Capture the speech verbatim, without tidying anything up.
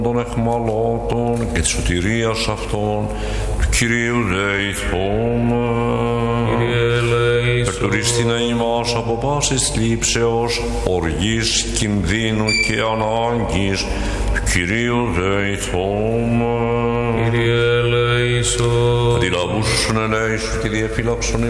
των αιχμαλώτων και της σωτηρίας αυτών, του Κυρίου δεηθούμε. Κύριε ελέησον. Περτουρίστηνα ημάς από πάσης θλίψεως, οργής, κινδύνου και ανάγκης, του Κυρίου δεηθούμε. Κύριε ελέησον. Αντιλαβούσουν ελέησου και διαφύλαξον